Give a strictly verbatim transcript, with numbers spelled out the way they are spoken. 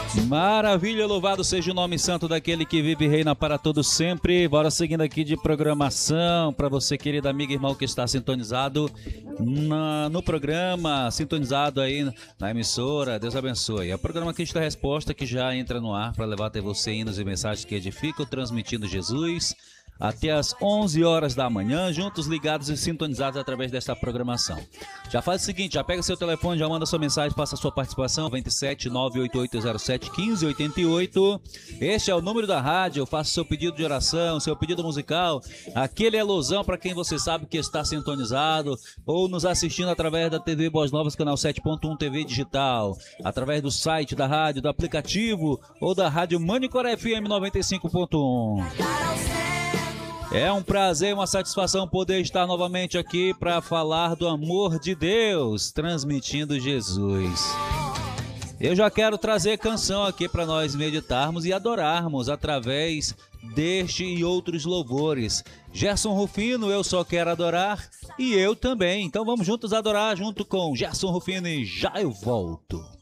Maravilha, louvado seja o nome santo daquele que vive e reina para todos sempre. Bora seguindo aqui de programação para você, querido amigo e irmão que está sintonizado na, no programa, sintonizado aí na emissora. Deus abençoe. É o programa Cristo da Resposta que já entra no ar para levar até você hinos e mensagens que edificam, transmitindo Jesus até às onze horas da manhã, juntos, ligados e sintonizados através desta programação. Já faz o seguinte, já pega seu telefone, já manda sua mensagem, faça a sua participação, noventa e sete, nove oito oito zero sete, um cinco oito oito. Este é o número da rádio, faça seu pedido de oração, seu pedido musical, aquele alusão para quem você sabe que está sintonizado ou nos assistindo através da T V Boas Novas, canal sete ponto um T V Digital, através do site da rádio, do aplicativo ou da rádio Manicora F M noventa e cinco ponto um. É um prazer e uma satisfação poder estar novamente aqui para falar do amor de Deus, transmitindo Jesus. Eu já quero trazer canção aqui para nós meditarmos e adorarmos através deste e outros louvores. Gerson Rufino, Eu Só Quero Adorar, e eu também. Então vamos juntos adorar junto com Gerson Rufino e já eu volto.